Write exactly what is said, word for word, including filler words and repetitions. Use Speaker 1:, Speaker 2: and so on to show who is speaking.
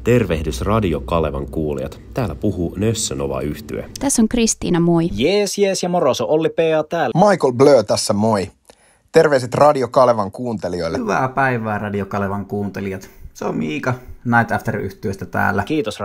Speaker 1: Tervehdys Radio Kalevan kuulijat. Täällä puhuu Nössönova-yhtye.
Speaker 2: Tässä on Kristiina, moi.
Speaker 3: Jees, jees ja moroso, Olli P A täällä.
Speaker 4: Michael Blö tässä, moi. Terveiset Radio Kalevan kuuntelijoille.
Speaker 5: Hyvää päivää Radio Kalevan kuuntelijat. Se on Miika Night After -yhtyeestä täällä.
Speaker 3: Kiitos